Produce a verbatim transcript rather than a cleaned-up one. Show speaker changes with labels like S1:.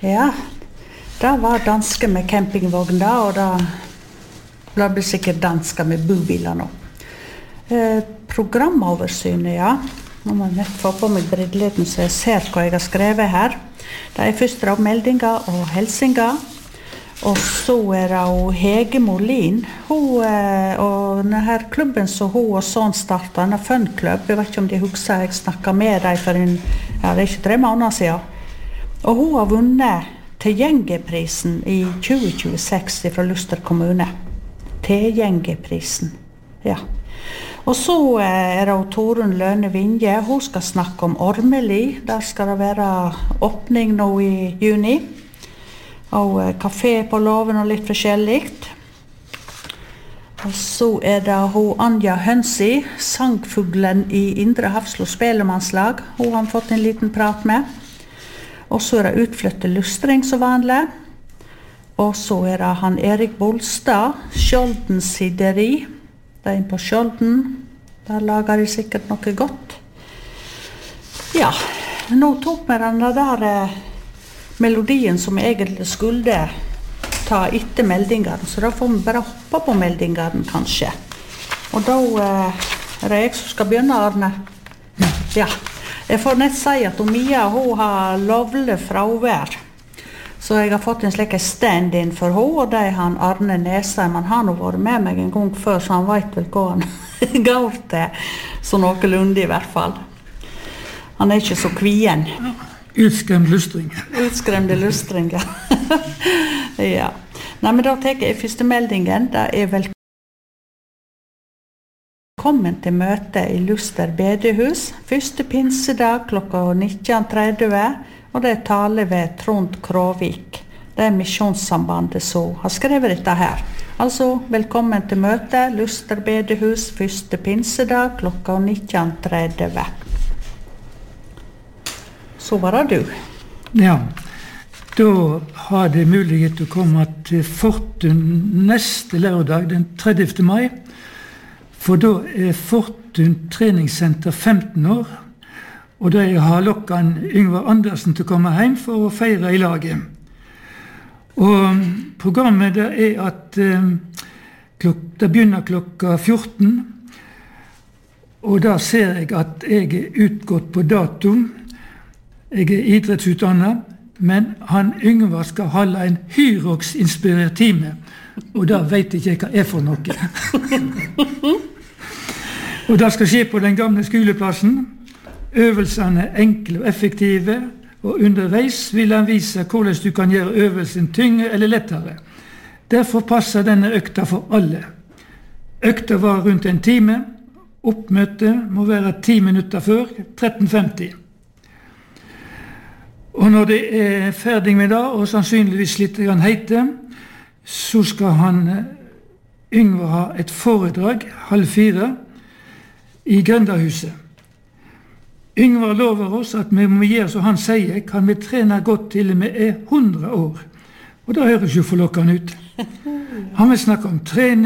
S1: Ja, det var danske med campingvogn da, og det blir sikkert danske med bobiler nå. Eh, programoversynet, ja. Nå må jeg nett få på meg brilleten så jeg ser hva jeg har skrevet her. Det er først da meldinger og helsinger. Og så er det Hege Molin. Hun, eh, og denne klubben som hun og sånn startet, denne Fun Club, jeg vet ikke om de husker, jeg snakket med dem for en, ja, det er ikke tre måneder siden. Og hun har vunnet Tilgjengeprisen i tjue tjueseks fra Luster kommune. Tilgjengeprisen, ja. Og så er det Torunn Lønne Vinje, hun skal snakke om Ormeli. Der skal det være åpning nå i juni. Og kafé på Låven og litt forskjelligt. Og så er det hun Anja Hønsi, sangfuglen i Indre Hafslo Spelemannslag. Hun har fått en liten prat med. Og så er det utflyttet lustring som vanlig. Og så er det han Erik Bolstad, Skjolden Sideri. Det er inn på Skjolden. Der lager de sikkert noe godt. Ja, nå tok vi den der eh, melodien som jeg egentlig skulle ta etter meldingene, så da får vi bare hoppe på meldingene kanskje. Og da eh, er det jeg som skal begynne, Arne. Ja, jeg får nett si at Mia, hun har lovlig fravær. Så jeg har fått en slik stand-in for henne, og det er han Arne Nesheim. Han har nå vært med meg en gang før, så han vet vel hva han går til, så noenlunde i hvert fall. Han er ikke så kvien.
S2: Utskremt lustring.
S1: Utskremte lustring, ja. Ja. Nei, men da tenker jeg første meldingen, det er velkommen til møte i Luster bedehus. Første pinsedag klokka nitten tretti, og det er tale ved Trond Kråvik. Det er Misjonssambandet som har skrevet dette her. Altså, velkommen til møte, Luster bedehus, første pinsedag klokka nitten tretti. Så var det du.
S2: Ja, da har det mulighet til å komme til Fortun neste lørdag, den tredivte mai. For da er Fortun treningssenter femten år, og da har lokkan Yngvar Andersen til å komme hjem for å feire i laget. Og programmet det er at eh, klok, det begynner klokka fjorten, og da ser jeg at jeg er utgått på dato. Jeg er idrettsutdannet, men han Yngvar skal holde en Hyrox-inspirert time, og da vet jeg ikke hva er for noe. Og det skal skje på den gamle skoleplassen. Øvelsene er enkle og effektive, og underveis vil han vise hvordan du kan gjøre øvelsen tyngre eller lettere. Derfor passer denne økta for alle. Økta var rundt en time. Oppmøtet må være ti minutter før, tretten femti. Og når det er ferdig med det, og sannsynligvis litt grann heite, så skal han Yngvar ha et foredrag, halv fire, i Grøndahuset. Yngvar lover oss at vi må gjøre som han sier, kan vi trene godt til vi er hundre år. Og det høres jo forlokkende ut. Han vil snakke om trening,